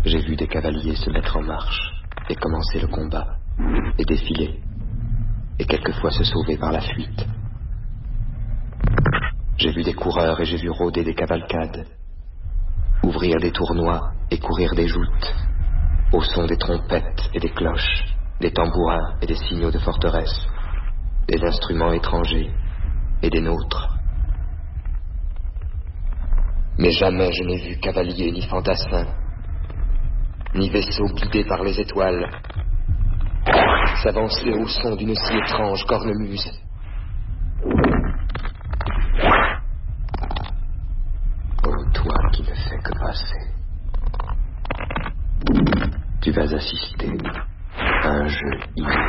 J'ai vu des cavaliers se mettre en marche et commencer le combat, et défiler, et quelquefois se sauver par la fuite. J'ai vu des coureurs et j'ai vu rôder des cavalcades, ouvrir des tournois et courir des joutes, au son des trompettes et des cloches, des tambourins et des signaux de forteresse, des instruments étrangers et des nôtres. Mais jamais je n'ai vu cavalier ni fantassin, ni vaisseau guidé par les étoiles, s'avancer au son d'une si étrange cornemuse. Oh, toi qui ne fais que passer, tu vas assister à un jeu inouï.